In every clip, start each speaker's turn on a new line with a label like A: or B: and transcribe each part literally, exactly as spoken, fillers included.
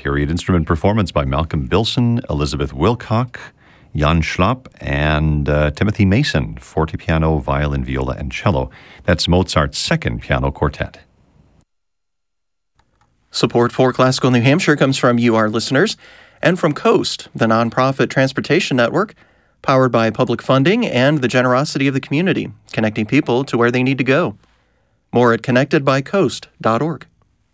A: Period instrument performance by Malcolm Bilson, Elizabeth Wilcock, Jan Schlapp, and uh, Timothy Mason, forte piano, violin, viola, and cello. That's Mozart's second piano quartet.
B: Support for Classical New Hampshire comes from you, our listeners, and from Coast, the nonprofit transportation network, powered by public funding and the generosity of the community, connecting people to where they need to go. More at connected by coast dot org.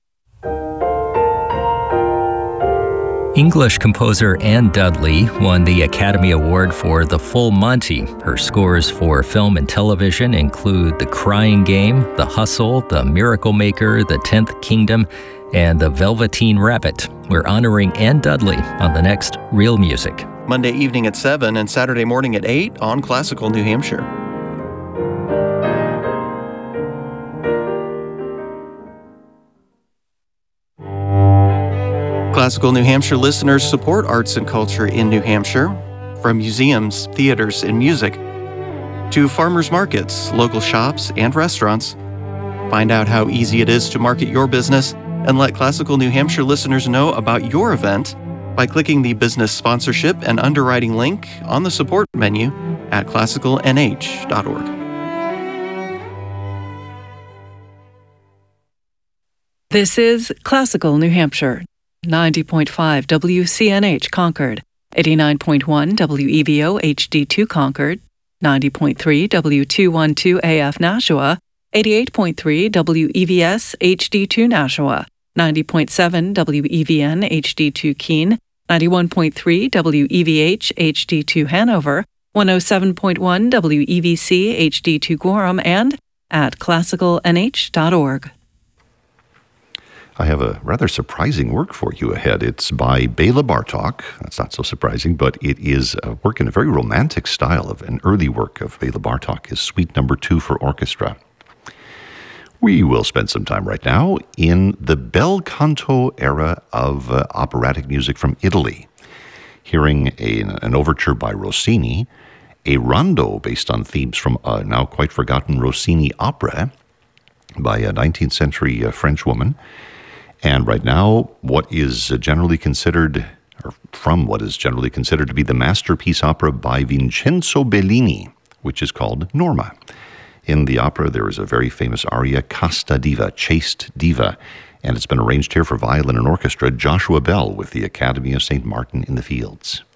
C: English composer Anne Dudley won the Academy Award for The Full Monty. Her scores for film and television include The Crying Game, The Hustle, The Miracle Maker, The Tenth Kingdom, and The Velveteen Rabbit. We're honoring Anne Dudley on the next Real Music.
B: Monday evening at seven and Saturday morning at eight on Classical New Hampshire. Classical New Hampshire listeners support arts and culture in New Hampshire, from museums, theaters, and music, to farmers markets, local shops, and restaurants. Find out how easy it is to market your business and let Classical New Hampshire listeners know about your event by clicking the business sponsorship and underwriting link on the support menu at classical n h dot org.
D: This is Classical New Hampshire. ninety point five W C N H Concord, eighty-nine point one W E V O H D two Concord, ninety point three W two twelve A F Nashua, eighty-eight point three W E V S H D two Nashua, ninety point seven W E V N H D two Keene, ninety-one point three W E V H H D two Hanover, one oh seven point one W E V C H D two Gorham, and at classical n h dot org.
A: I have a rather surprising work for you ahead. It's by Bela Bartok. That's not so surprising, but it is a work in a very romantic style of an early work of Bela Bartok, his Suite Number Two for orchestra. We will spend some time right now in the bel canto era of uh, operatic music from Italy, hearing a, an overture by Rossini, a rondo based on themes from a now quite forgotten Rossini opera by a nineteenth century uh, French woman, and right now, what is generally considered, or from what is generally considered to be the masterpiece opera by Vincenzo Bellini, which is called Norma. In the opera, there is a very famous aria, Casta Diva, Chaste Diva, and it's been arranged here for violin and orchestra, Joshua Bell with the Academy of Saint Martin in the Fields.